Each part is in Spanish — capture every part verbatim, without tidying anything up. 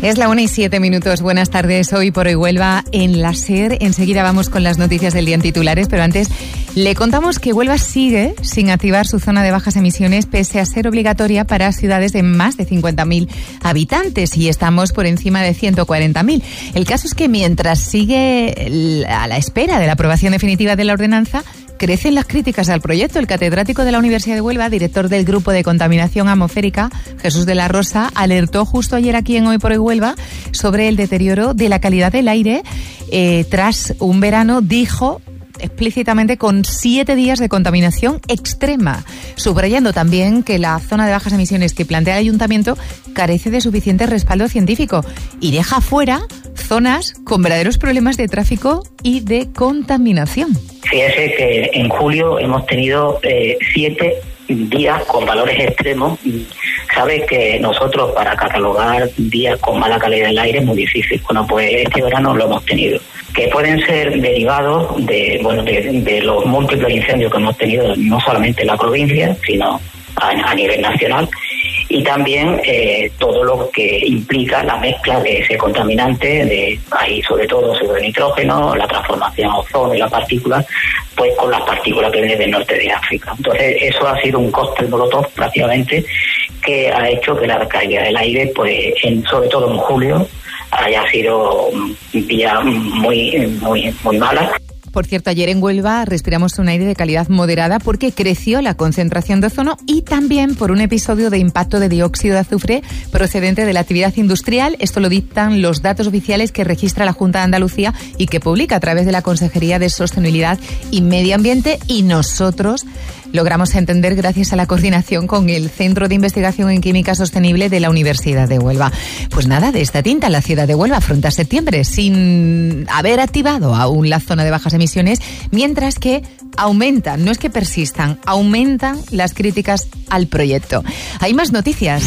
Es la una y siete minutos. Buenas tardes. Hoy por hoy Huelva en la SER. Enseguida vamos con las noticias del día en titulares, pero antes le contamos que Huelva sigue sin activar su zona de bajas emisiones pese a ser obligatoria para ciudades de más de cincuenta mil habitantes y estamos por encima de ciento cuarenta mil. El caso es que mientras sigue a la espera de la aprobación definitiva de la ordenanza, crecen las críticas al proyecto. El catedrático de la Universidad de Huelva, director del Grupo de Contaminación Atmosférica, Jesús de la Rosa, alertó justo ayer aquí en Hoy por Hoy Huelva sobre el deterioro de la calidad del aire eh, tras un verano, dijo explícitamente, con siete días de contaminación extrema, subrayando también que la zona de bajas emisiones que plantea el ayuntamiento carece de suficiente respaldo científico y deja fuera zonas con verdaderos problemas de tráfico y de contaminación. Fíjese que en julio hemos tenido eh, siete días con valores extremos. Sabe que nosotros para catalogar días con mala calidad del aire es muy difícil. Bueno, pues este verano lo hemos tenido, que pueden ser derivados de bueno de, de los múltiples incendios que hemos tenido, no solamente en la provincia, sino a, a nivel nacional, y también eh, todo lo que implica la mezcla de ese contaminante, de ahí sobre todo óxido de nitrógeno, la transformación a ozono y las partículas, pues con las partículas que vienen del norte de África. Entonces eso ha sido un cóctel molotov prácticamente que ha hecho que la calidad del aire, pues en, sobre todo en julio, haya sido día muy muy muy mala. Por cierto, ayer en Huelva respiramos un aire de calidad moderada porque creció la concentración de ozono y también por un episodio de impacto de dióxido de azufre procedente de la actividad industrial. Esto lo dictan los datos oficiales que registra la Junta de Andalucía y que publica a través de la Consejería de Sostenibilidad y Medio Ambiente, y nosotros logramos entender gracias a la coordinación con el Centro de Investigación en Química Sostenible de la Universidad de Huelva. Pues nada, de esta tinta la ciudad de Huelva afronta septiembre sin haber activado aún la zona de bajas emisiones, mientras que aumentan, no es que persistan, aumentan las críticas al proyecto. Hay más noticias.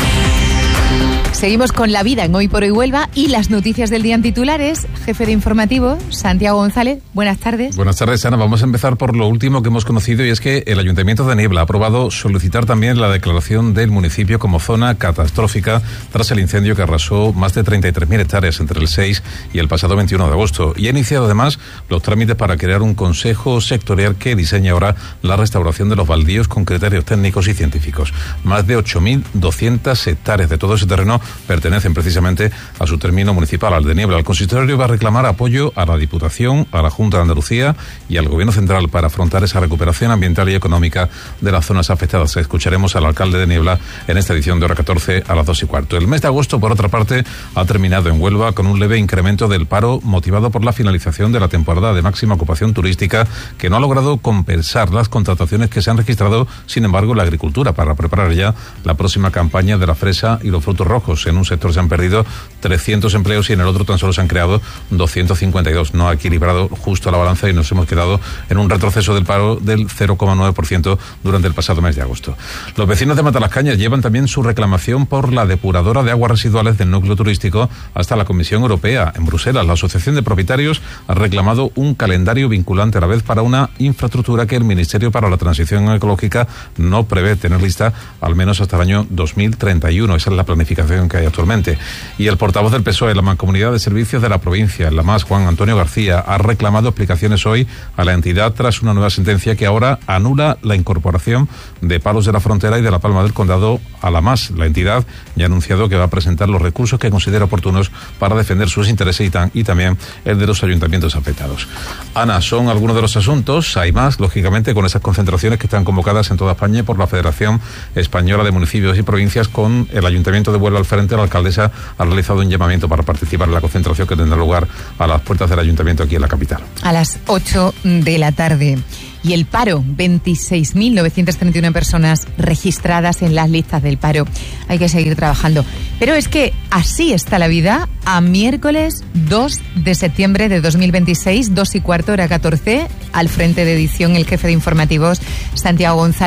Seguimos con la vida en Hoy por Hoy Huelva y las noticias del día en titulares. Jefe de informativo, Santiago González, buenas tardes. Buenas tardes, Ana. Vamos a empezar por lo último que hemos conocido, y es que el Ayuntamiento de Niebla ha aprobado solicitar también la declaración del municipio como zona catastrófica tras el incendio que arrasó más de treinta y tres mil hectáreas entre el seis y el pasado veintiuno de agosto. Y ha iniciado además los trámites para crear un consejo sectorial que diseña ahora la restauración de los baldíos con criterios técnicos y científicos. Más de ocho mil doscientas hectáreas de todo ese terreno pertenecen precisamente a su término municipal, al de Niebla. El consistorio va a reclamar apoyo a la Diputación, a la Junta de Andalucía y al Gobierno Central para afrontar esa recuperación ambiental y económica de las zonas afectadas. Escucharemos al alcalde de Niebla en esta edición de Hora catorce a las dos y cuarto. El mes de agosto, por otra parte, ha terminado en Huelva con un leve incremento del paro motivado por la finalización de la temporada de máxima ocupación turística, que no ha logrado compensar las contrataciones que se han registrado, sin embargo, en la agricultura, para preparar ya la próxima campaña de la fresa y los frutos rojos. En un sector se han perdido trescientos empleos y en el otro tan solo se han creado doscientos cincuenta y dos. No ha equilibrado justo la balanza y nos hemos quedado en un retroceso del paro del cero coma nueve por ciento durante el pasado mes de agosto. Los vecinos de Matalascañas llevan también su reclamación por la depuradora de aguas residuales del núcleo turístico hasta la Comisión Europea. En Bruselas, la Asociación de Propietarios ha reclamado un calendario vinculante a la vez para una infraestructura que el Ministerio para la Transición Ecológica no prevé tener lista al menos hasta el año dos mil treinta y uno. Esa es la planificación que hay actualmente. Y el portavoz del P S O E en la Mancomunidad de Servicios de la provincia, en la M A S, Juan Antonio García, ha reclamado explicaciones hoy a la entidad tras una nueva sentencia que ahora anula la incorporación de Palos de la Frontera y de la Palma del Condado a la M A S. La entidad ya ha anunciado que va a presentar los recursos que considera oportunos para defender sus intereses y, tan, y también el de los ayuntamientos afectados. Ana, son algunos de los asuntos. Hay más, lógicamente, con esas concentraciones que están convocadas en toda España por la Federación Española de Municipios y Provincias, con el Ayuntamiento de Huelva al frente. La alcaldesa ha realizado un llamamiento para participar en la concentración que tendrá lugar a las puertas del ayuntamiento aquí en la capital. A las ocho de la tarde. Y el paro, veintiséis mil novecientas treinta y una personas registradas en las listas del paro. Hay que seguir trabajando. Pero es que así está la vida a miércoles dos de septiembre de dos mil veintiséis, dos y cuarto, hora catorce, al frente de edición el jefe de informativos, Santiago González.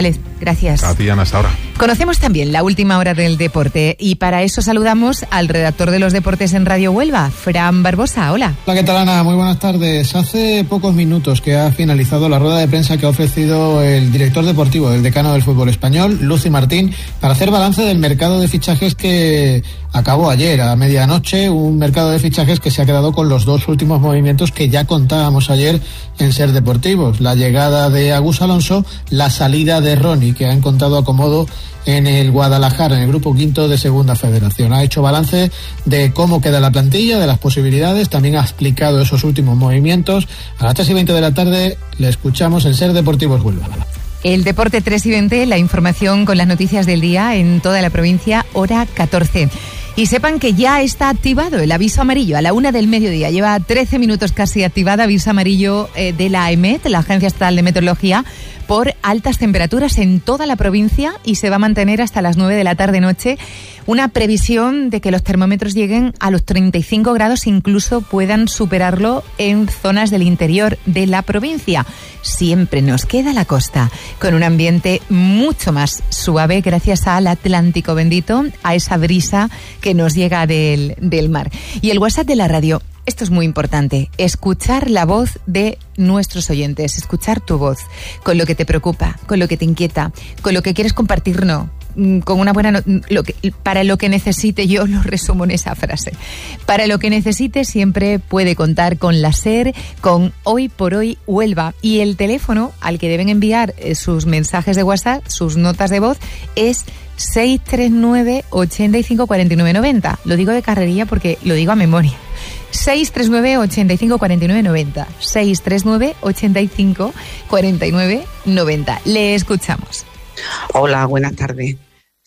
Gracias. A ti, Ana, hasta ahora. Conocemos también la última hora del deporte y para eso saludamos al redactor de los deportes en Radio Huelva, Fran Barbosa. Hola. Hola, ¿qué tal, Ana? Muy buenas tardes. Hace pocos minutos que ha finalizado la rueda de prensa que ha ofrecido el director deportivo del decano del fútbol español, Luci Martín, para hacer balance del mercado de fichajes que acabó ayer a medianoche, un mercado de fichajes que se ha quedado con los dos últimos movimientos que ya contábamos ayer en Ser Deportivos: la llegada de Agus Alonso, la salida de Ronnie, que ha encontrado acomodo en el Guadalajara, en el grupo quinto de Segunda Federación. Ha hecho balance de cómo queda la plantilla, de las posibilidades, también ha explicado esos últimos movimientos. A las tres y veinte de la tarde le escuchamos en Ser Deportivos Huelva. El deporte tres y veinte, la información con las noticias del día en toda la provincia, hora catorce. Y sepan que ya está activado el aviso amarillo a la una del mediodía. Lleva trece minutos casi activado, aviso amarillo eh, de la AEMET, la Agencia Estatal de Meteorología, por altas temperaturas en toda la provincia y se va a mantener hasta las nueve de la tarde-noche. Una previsión de que los termómetros lleguen a los treinta y cinco grados, incluso puedan superarlo en zonas del interior de la provincia. Siempre nos queda la costa, con un ambiente mucho más suave gracias al Atlántico bendito, a esa brisa que nos llega del, del mar. Y el WhatsApp de la radio. Esto es muy importante, escuchar la voz de nuestros oyentes, escuchar tu voz, con lo que te preocupa, con lo que te inquieta, con lo que quieres compartirnos, con una buena... No- lo que, para lo que necesite, yo lo resumo en esa frase. Para lo que necesite siempre puede contar con la SER, con Hoy por Hoy Huelva. Y el teléfono al que deben enviar eh, sus mensajes de WhatsApp, sus notas de voz, es seis tres nueve, ocho cinco, cuatro nueve nueve cero. Lo digo de carrerilla porque lo digo a memoria. seis tres nueve, ocho cinco, cuatro nueve nueve cero. seis tres nueve, ocho cinco, cuatro nueve nueve cero. Le escuchamos. Hola, buenas tardes.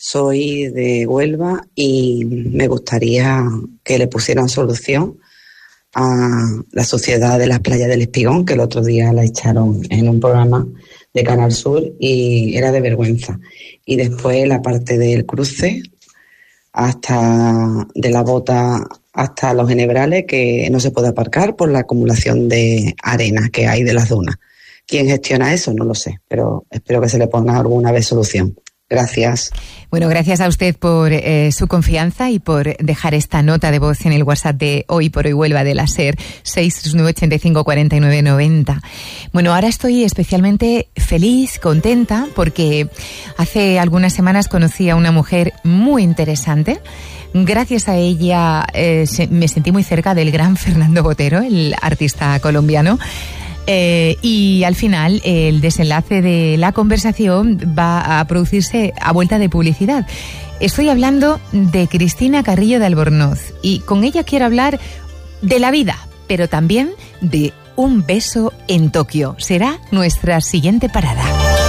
Soy de Huelva y me gustaría que le pusieran solución a la Sociedad de las Playas del Espigón, que el otro día la echaron en un programa de Canal Sur y era de vergüenza. Y después la parte del cruce, hasta de la Bota hasta los Enebrales, que no se puede aparcar por la acumulación de arena que hay de las dunas. ¿Quién gestiona eso? No lo sé, pero espero que se le ponga alguna vez solución. Gracias. Bueno, gracias a usted por eh, su confianza y por dejar esta nota de voz en el WhatsApp de Hoy por Hoy Huelva de la SER, seis tres nueve, ocho cinco, cuatro nueve nueve cero. Bueno, ahora estoy especialmente feliz, contenta, porque hace algunas semanas conocí a una mujer muy interesante. Gracias a ella eh, se, me sentí muy cerca del gran Fernando Botero, el artista colombiano. Eh, y al final el desenlace de la conversación va a producirse a vuelta de publicidad. Estoy hablando de Cristina Carrillo de Albornoz y con ella quiero hablar de la vida, pero también de un beso en Tokio. Será nuestra siguiente parada.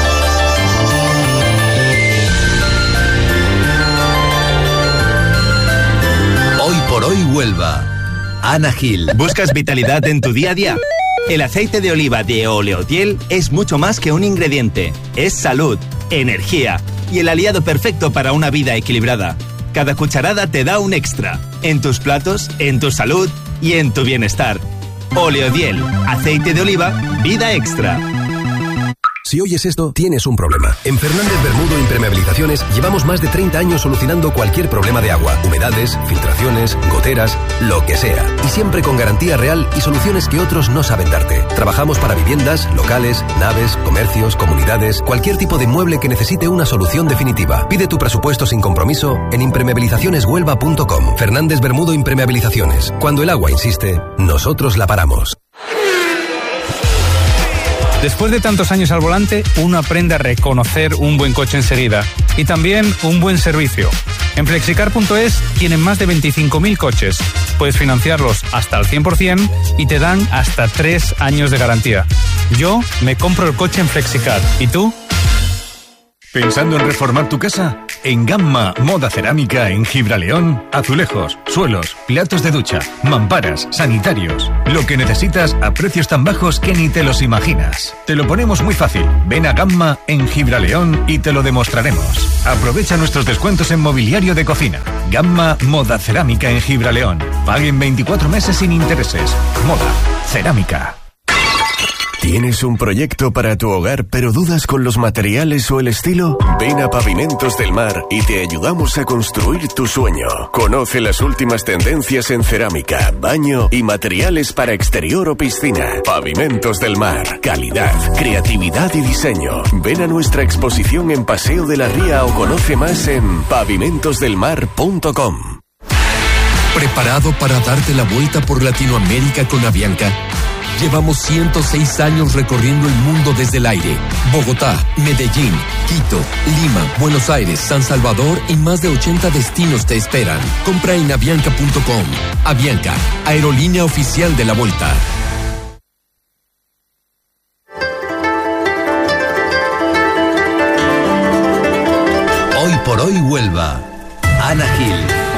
Hoy por Hoy Huelva. Ana Gil. ¿Buscas vitalidad en tu día a día? El aceite de oliva de Oleotiel es mucho más que un ingrediente. Es salud, energía y el aliado perfecto para una vida equilibrada. Cada cucharada te da un extra. En tus platos, en tu salud y en tu bienestar. Oleotiel, aceite de oliva, vida extra. Si oyes esto, tienes un problema. En Fernández Bermudo Impermeabilizaciones llevamos más de treinta años solucionando cualquier problema de agua, humedades, filtraciones, goteras, lo que sea. Y siempre con garantía real y soluciones que otros no saben darte. Trabajamos para viviendas, locales, naves, comercios, comunidades, cualquier tipo de mueble que necesite una solución definitiva. Pide tu presupuesto sin compromiso en impermeabilizaciones huelva punto com. Fernández Bermudo Impermeabilizaciones. Cuando el agua insiste, nosotros la paramos. Después de tantos años al volante, uno aprende a reconocer un buen coche enseguida y también un buen servicio. En flexicar punto es tienen más de veinticinco mil coches. Puedes financiarlos hasta el cien por ciento y te dan hasta tres años de garantía. Yo me compro el coche en Flexicar. ¿Y tú? ¿Pensando en reformar tu casa? En Gamma Moda Cerámica en Gibraleón, azulejos, suelos, platos de ducha, mamparas, sanitarios. Lo que necesitas a precios tan bajos que ni te los imaginas. Te lo ponemos muy fácil. Ven a Gamma en Gibraleón y te lo demostraremos. Aprovecha nuestros descuentos en mobiliario de cocina. Gamma Moda Cerámica en Gibraleón. Paguen veinticuatro meses sin intereses. Moda Cerámica. ¿Tienes un proyecto para tu hogar pero dudas con los materiales o el estilo? Ven a Pavimentos del Mar y te ayudamos a construir tu sueño. Conoce las últimas tendencias en cerámica, baño y materiales para exterior o piscina. Pavimentos del Mar. Calidad, creatividad y diseño. Ven a nuestra exposición en Paseo de la Ría o conoce más en pavimentos del mar punto com. ¿Preparado para darte la vuelta por Latinoamérica con Avianca? Llevamos ciento seis años recorriendo el mundo desde el aire. Bogotá, Medellín, Quito, Lima, Buenos Aires, San Salvador y más de ochenta destinos te esperan. Compra en avianca punto com. Avianca, aerolínea oficial de la Vuelta. Hoy por hoy Huelva. Ana Gil.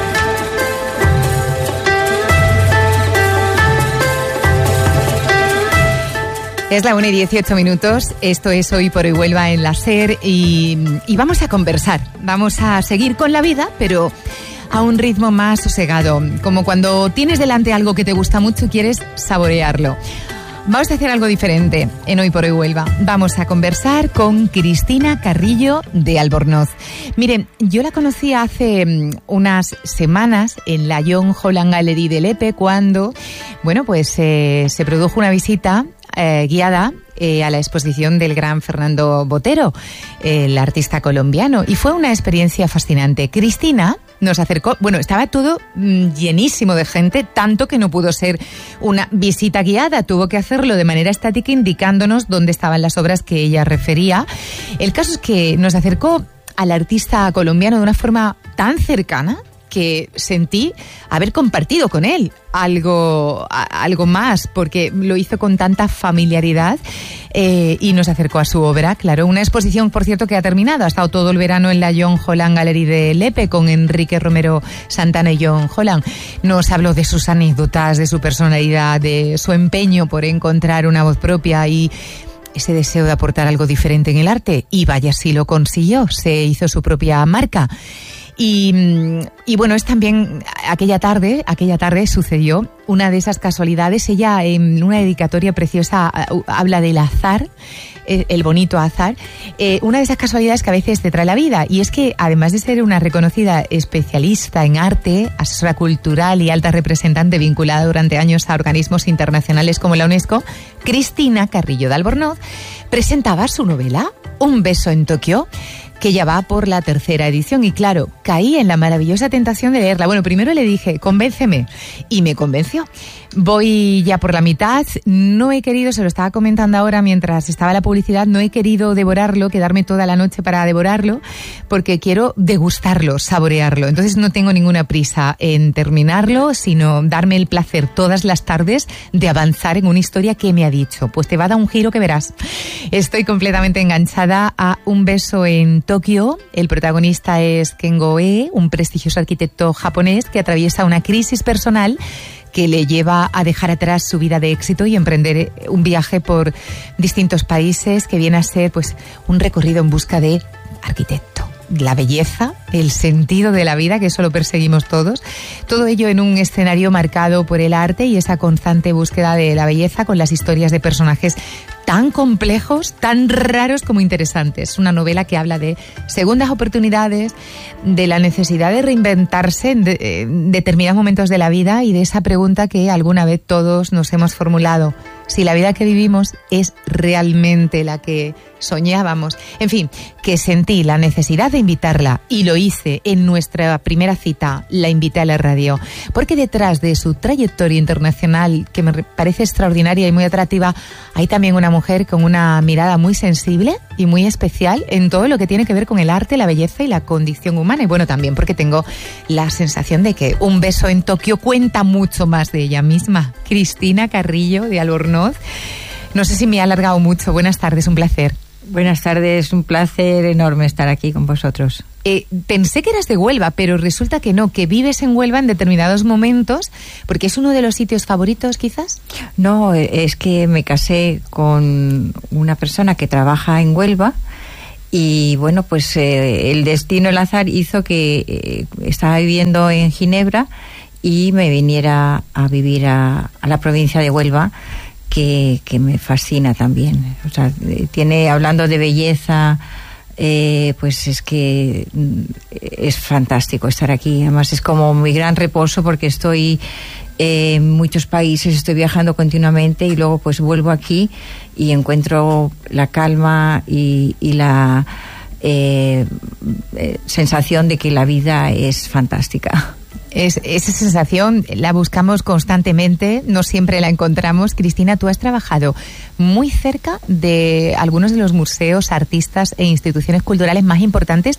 Es la una y dieciocho minutos, esto es Hoy por Hoy Huelva en la SER y, y vamos a conversar, vamos a seguir con la vida, pero a un ritmo más sosegado, como cuando tienes delante algo que te gusta mucho y quieres saborearlo. Vamos a hacer algo diferente en Hoy por Hoy Huelva. Vamos a conversar con Cristina Carrillo de Albornoz. Miren, yo la conocí hace unas semanas en la John Holland Gallery de Lepe cuando, bueno, pues eh, se produjo una visita eh, guiada eh, a la exposición del gran Fernando Botero, eh, el artista colombiano, y fue una experiencia fascinante. Cristina nos acercó, bueno, estaba todo mmm, llenísimo de gente, tanto que no pudo ser una visita guiada, tuvo que hacerlo de manera estática indicándonos dónde estaban las obras que ella refería. El caso es que nos acercó al artista colombiano de una forma tan cercana que sentí haber compartido con él algo, algo más, porque lo hizo con tanta familiaridad eh, y nos acercó a su obra, claro. Una exposición, por cierto, que ha terminado. Ha estado todo el verano en la John Holland Gallery de Lepe con Enrique Romero Santana y John Holland. Nos habló de sus anécdotas, de su personalidad, de su empeño por encontrar una voz propia y ese deseo de aportar algo diferente en el arte. Y vaya si lo consiguió, se hizo su propia marca. Y, y bueno, es también aquella tarde, aquella tarde sucedió una de esas casualidades. Ella en una dedicatoria preciosa habla del azar, el bonito azar, eh, una de esas casualidades que a veces te trae la vida. Y es que además de ser una reconocida especialista en arte, asesora cultural y alta representante vinculada durante años a organismos internacionales como la UNESCO, Cristina Carrillo de Albornoz presentaba su novela Un beso en Tokio, que ya va por la tercera edición. Y claro, caí en la maravillosa tentación de leerla. Bueno, primero le dije, convénceme, y me convenció. Voy ya por la mitad, no he querido, se lo estaba comentando ahora mientras estaba la publicidad, no he querido devorarlo, quedarme toda la noche para devorarlo, porque quiero degustarlo, saborearlo. Entonces no tengo ninguna prisa en terminarlo, sino darme el placer todas las tardes de avanzar en una historia que me ha dicho. Pues te va a dar un giro que verás. Estoy completamente enganchada a Un beso en Tokio. El protagonista es Kengo Ee, un prestigioso arquitecto japonés que atraviesa una crisis personal que le lleva a dejar atrás su vida de éxito y emprender un viaje por distintos países que viene a ser pues un recorrido en busca de arquitecto, la belleza, el sentido de la vida, que eso lo perseguimos todos. Todo ello en un escenario marcado por el arte y esa constante búsqueda de la belleza, con las historias de personajes tan complejos, tan raros como interesantes. Una novela que habla de segundas oportunidades, de la necesidad de reinventarse en, de, en determinados momentos de la vida y de esa pregunta que alguna vez todos nos hemos formulado: si la vida que vivimos es realmente la que soñábamos. En fin, que sentí la necesidad de invitarla y lo hice en nuestra primera cita. La invité a la radio porque detrás de su trayectoria internacional, que me parece extraordinaria y muy atractiva, hay también una mujer con una mirada muy sensible y muy especial en todo lo que tiene que ver con el arte, la belleza y la condición humana. Y bueno, también porque tengo la sensación de que Un beso en Tokio cuenta mucho más de ella misma. Cristina Carrillo de Albornoz. No sé si me he alargado mucho. Buenas tardes, un placer. Buenas tardes, un placer enorme estar aquí con vosotros. Eh, pensé que eras de Huelva, pero resulta que no, que vives en Huelva en determinados momentos, porque es uno de los sitios favoritos, quizás. No, es que me casé con una persona que trabaja en Huelva y bueno, pues eh, el destino, el azar hizo que eh, estaba viviendo en Ginebra y me viniera a vivir a, a la provincia de Huelva, que, que me fascina también. O sea, tiene, hablando de belleza, eh, pues es que es fantástico estar aquí. Además es como mi gran reposo, porque estoy eh, en muchos países, estoy viajando continuamente y luego pues vuelvo aquí y encuentro la calma y, y la eh, eh, sensación de que la vida es fantástica. Es, esa sensación la buscamos constantemente, no siempre la encontramos. Cristina, tú has trabajado muy cerca de algunos de los museos, artistas e instituciones culturales más importantes